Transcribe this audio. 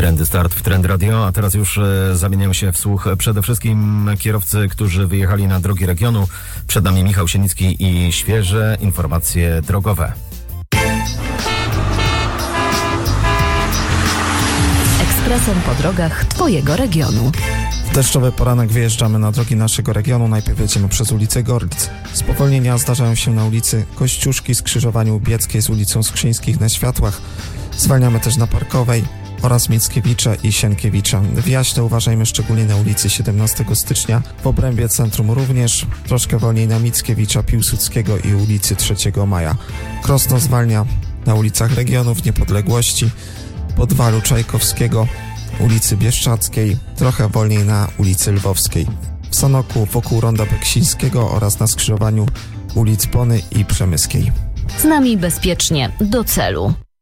Trendy Start w Trend Radio, a teraz już zamieniają się w słuch przede wszystkim kierowcy, którzy wyjechali na drogi regionu. Przed nami Michał Sienicki i świeże informacje drogowe. Ekspresem po drogach Twojego regionu. W deszczowy poranek wyjeżdżamy na drogi naszego regionu. Najpierw jedziemy przez ulicę Gorlic. Spowolnienia zdarzają się na ulicy Kościuszki, skrzyżowaniu Bieckiej z ulicą Skrzyńskich na światłach. Zwalniamy też na Parkowej oraz Mickiewicza i Sienkiewicza. W Jaśle uważajmy szczególnie na ulicy 17 stycznia, w obrębie centrum również, troszkę wolniej na Mickiewicza, Piłsudskiego i ulicy 3 Maja. Krosno zwalnia na ulicach Regionów, Niepodległości, Podwalu Czajkowskiego, ulicy Bieszczackiej, trochę wolniej na ulicy Lwowskiej. W Sanoku wokół Ronda Beksińskiego oraz na skrzyżowaniu ulic Pony i Przemyskiej. Z nami bezpiecznie do celu.